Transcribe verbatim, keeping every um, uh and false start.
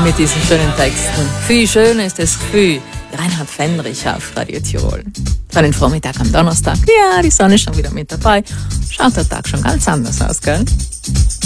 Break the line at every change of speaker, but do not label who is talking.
mit diesen schönen Texten. Viel schöner ist das Gefühl. Reinhard Fendrich auf Radio Tirol. Für den Vormittag am Donnerstag. Ja, die Sonne ist schon wieder mit dabei. Schaut der Tag schon ganz anders aus, gell?